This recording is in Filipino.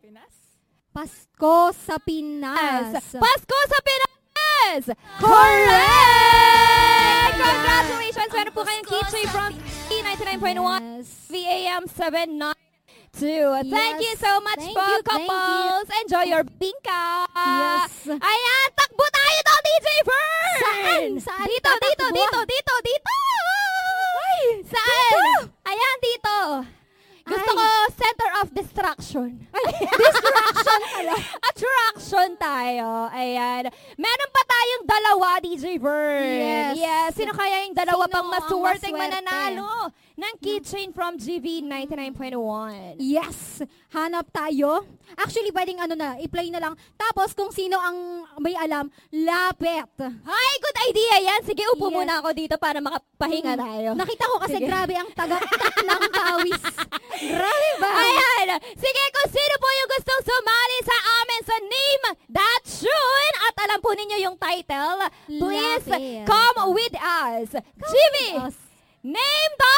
Pinas? Pasko sa Pinas. Pasko sa Pinas! Correct! Congratulations! Meron po kayong keychain from 99.1 VAM 792. Thank you so much Thank po, you, couples. Enjoy your bingka. Yes. Ayan, takbo tayo daw, DJ Fern! Saan? Saan Dito, tatakbo? dito, dito, dito, dito! Saan? Ayan, dito. Gusto ko center of distraction. Distraction pala. Attraction tayo. Ayan. Meron pa tayong dalawa, DJ Vern. Yes. Sino kaya yung dalawa Sino pang ang maswerteng maswerte? mananalo ng keychain from GV 99.1? Yes. Hanap tayo. Actually, pwedeng i-play na lang. Tapos, kung sino ang may alam, lapit. Hi, good idea yan. Sige, upo Yes. muna ako dito para makapahinga tayo. Nakita ko kasi Sige. grabe ang tagak ng pawis. Grabe ba? Ayan. Sige, kung sino po yung gustong sumali sa amin sa Name That Tune at alam po ninyo yung title, please Lapit. come with us. GV, Us. name the